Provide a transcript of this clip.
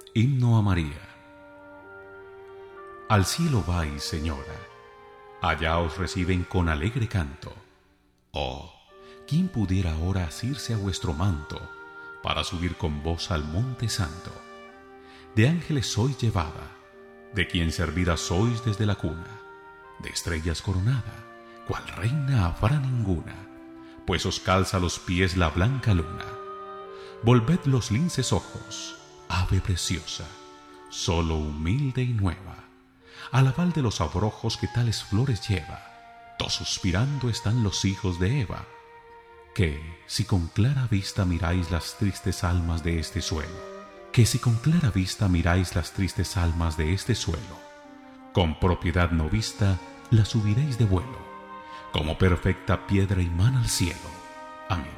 Himno a María. Al cielo vais, Señora, allá os reciben con alegre canto. Oh, ¿quién pudiera ahora asirse a vuestro manto para subir con vos al monte santo? De ángeles sois llevada, de quien servida sois desde la cuna, de estrellas coronada, cual reina habrá ninguna, pues os calza los pies la blanca luna. Volved los linces ojos, ave preciosa, solo humilde y nueva, alabad de los abrojos que tales flores lleva, todos suspirando están los hijos de Eva. Que si con clara vista miráis las tristes almas de este suelo, que si con clara vista miráis las tristes almas de este suelo, con propiedad no vista las subiréis de vuelo, como perfecta piedra imán al cielo. Amén.